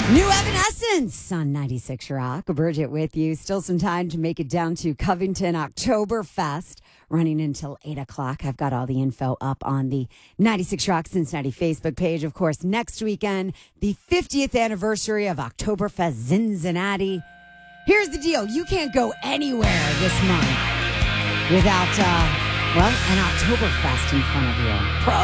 New Evanescence on 96 Rock. Bridget with you. Still some time to make it down to Covington Oktoberfest, running until 8 o'clock. I've got all the info up on the 96 Rock Cincinnati Facebook page. Of course, next weekend, the 50th anniversary of Oktoberfest Cincinnati. Here's the deal. You can't go anywhere this month without, an Oktoberfest in front of you.